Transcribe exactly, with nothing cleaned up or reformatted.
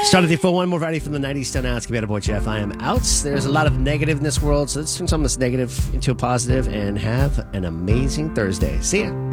Started the full one more variety from the nineties till now. It's Commander Boy Jeff. I am out. There's a lot of negative in this world, so let's turn some of this negative into a positive and have an amazing Thursday. See ya.